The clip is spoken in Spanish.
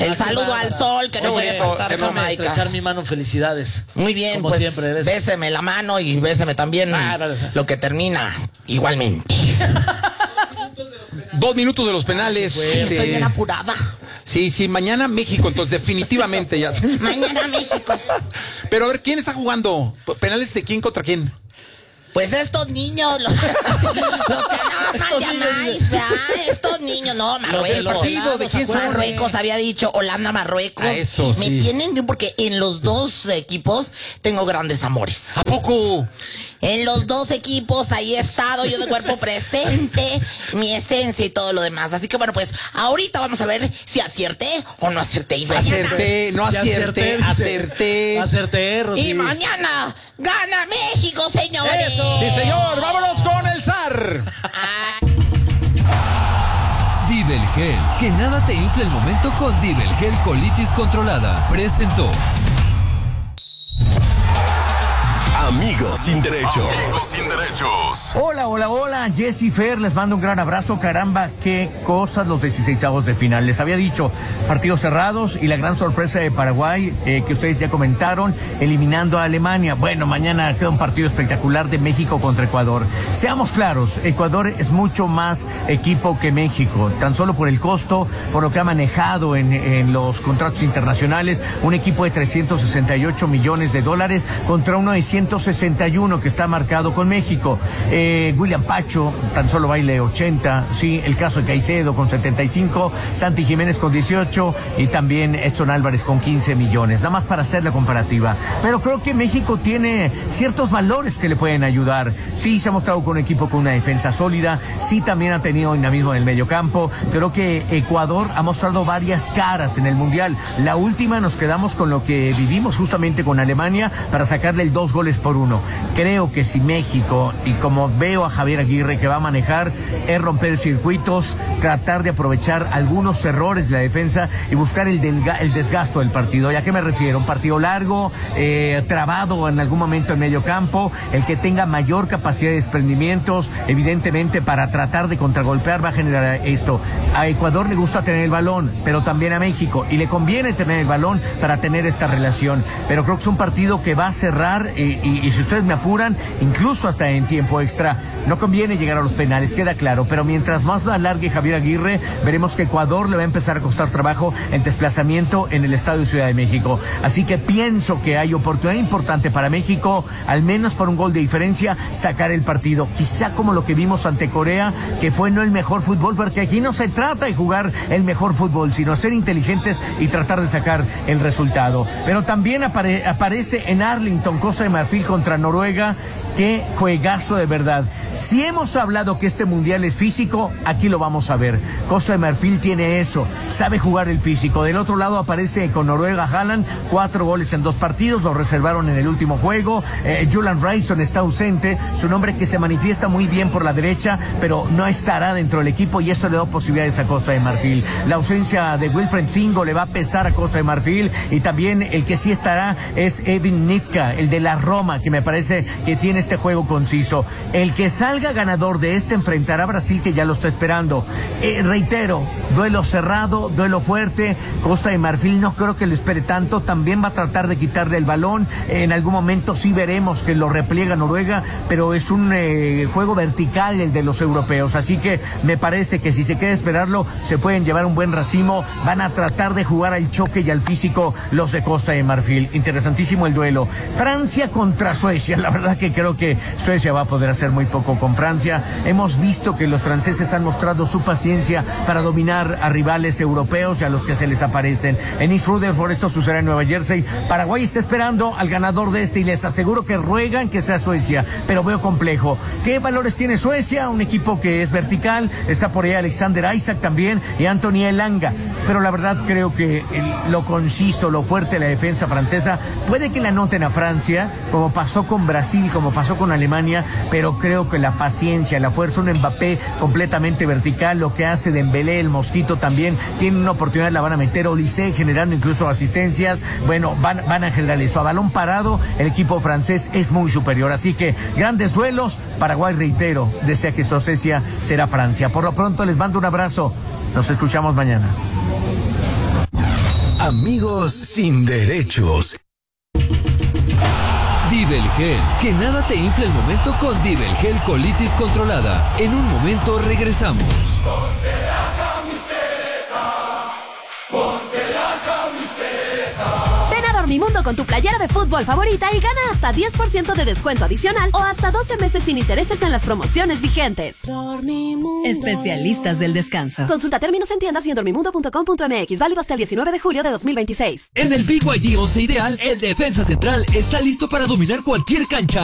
El saludo al sol, que no puede faltar en Jamaica. Estrechar mi mano, felicidades. Muy bien, como pues siempre eres. béseme la mano y béseme también lo que termina igualmente. 2 minutos de los penales. Estoy bien apurada. Sí, mañana México, entonces definitivamente ya. Mañana México. Pero a ver, ¿quién está jugando? ¿Penales de quién contra quién? Pues estos niños, los que no llamáis, ¿verdad? Estos niños, no, Marruecos. ¿De quién son? Marruecos, había dicho, Holanda, Marruecos. Eso, sí. Me tienen bien porque en los dos equipos tengo grandes amores. ¿A poco? En los dos equipos ahí he estado yo de cuerpo presente, mi esencia y todo lo demás. Así que bueno, pues ahorita vamos a ver si acierté o no acierté. Y mañana, Acerté, Rosy. y mañana gana México, señores. ¡Eso! Sí, señor. Vámonos con el zar. Dibelgel, que nada te infle el momento con Dibelgel Colitis Controlada. Presentó. Amigos sin derechos. Amigos sin derechos. Hola, Jessy Fer, les mando un gran abrazo. Caramba, qué cosas los 16avos de final. Les había dicho, partidos cerrados y la gran sorpresa de Paraguay, que ustedes ya comentaron, eliminando a Alemania. Bueno, mañana queda un partido espectacular de México contra Ecuador. Seamos claros, Ecuador es mucho más equipo que México, tan solo por el costo, por lo que ha manejado en los contratos internacionales, un equipo de $368 millones contra uno de 161 que está marcado con México. William Pacho tan solo baile 80, sí, el caso de Caicedo con 75, Santi Jiménez con 18 y también Edson Álvarez con 15 millones, nada más para hacer la comparativa. Pero creo que México tiene ciertos valores que le pueden ayudar. Sí, se ha mostrado con un equipo con una defensa sólida, sí, también ha tenido dinamismo en el mediocampo. Creo que Ecuador ha mostrado varias caras en el Mundial. La última nos quedamos con lo que vivimos justamente con Alemania para sacarle el 2-1. Creo que si México, y como veo a Javier Aguirre que va a manejar, es romper circuitos, tratar de aprovechar algunos errores de la defensa y buscar el desgasto del partido. ¿Y a qué me refiero? Un partido largo, trabado en algún momento en medio campo, el que tenga mayor capacidad de desprendimientos, evidentemente para tratar de contragolpear va a generar esto. A Ecuador le gusta tener el balón, pero también a México, y le conviene tener el balón para tener esta relación. Pero creo que es un partido que va a cerrar y si ustedes me apuran, incluso hasta en tiempo extra. No conviene llegar a los penales, queda claro, pero mientras más lo alargue Javier Aguirre, veremos que Ecuador le va a empezar a costar trabajo en desplazamiento en el Estadio Ciudad de México. Así que pienso que hay oportunidad importante para México, al menos por un gol de diferencia, sacar el partido. Quizá como lo que vimos ante Corea, que fue no el mejor fútbol, porque aquí no se trata de jugar el mejor fútbol, sino ser inteligentes y tratar de sacar el resultado. Pero también aparece en Arlington, Costa de Marfil contra Noruega. Qué juegazo de verdad. Si hemos hablado que este mundial es físico, aquí lo vamos a ver. Costa de Marfil tiene eso, sabe jugar el físico. Del otro lado aparece con Noruega Haaland, 4 goles en 2 partidos, lo reservaron en el último juego. Julian Reisson está ausente, su nombre que se manifiesta muy bien por la derecha, pero no estará dentro del equipo y eso le da posibilidades a Costa de Marfil. La ausencia de Wilfred Singo le va a pesar a Costa de Marfil, y también el que sí estará es Evin Nitka, el de la Roma, que me parece que tiene este juego conciso. El que salga ganador de este enfrentará a Brasil, que ya lo está esperando. Reitero, duelo cerrado, duelo fuerte. Costa de Marfil no creo que lo espere tanto, también va a tratar de quitarle el balón. En algún momento sí veremos que lo repliega Noruega, pero es un juego vertical el de los europeos, así que me parece que si se queda esperarlo, se pueden llevar un buen racimo. Van a tratar de jugar al choque y al físico los de Costa de Marfil. Interesantísimo el duelo. Francia contra Suecia, la verdad que creo que Suecia va a poder hacer muy poco con Francia. Hemos visto que los franceses han mostrado su paciencia para dominar a rivales europeos y a los que se les aparecen. En East Rutherford esto sucederá en Nueva Jersey. Paraguay está esperando al ganador de este y les aseguro que ruegan que sea Suecia, pero veo complejo. ¿Qué valores tiene Suecia? Un equipo que es vertical, está por ahí Alexander Isaac también y Anthony Elanga, pero la verdad creo que lo conciso, lo fuerte de la defensa francesa, puede que la anoten a Francia, como pasó con Brasil, como pasó con Alemania, pero creo que la paciencia, la fuerza, un Mbappé completamente vertical, lo que hace Dembélé, el Mosquito también, tiene una oportunidad, la van a meter, Olise generando incluso asistencias, bueno, van a generar eso. A balón parado, el equipo francés es muy superior, así que grandes duelos. Paraguay, reitero, desea que Suecia será Francia. Por lo pronto les mando un abrazo, nos escuchamos mañana. Amigos sin derechos. Divelgel, que nada te infle el momento con Divelgel Colitis Controlada. En un momento regresamos. Ven a Dormimundo con tu playera de fútbol favorita y gana hasta 10% de descuento adicional o hasta 12 meses sin intereses en las promociones vigentes. Dormimundo. Especialistas del descanso. Consulta términos en tiendas y en dormimundo.com.mx. Válido hasta el 19 de julio de 2026. En el BYD 11 Ideal, el defensa central está listo para dominar cualquier cancha.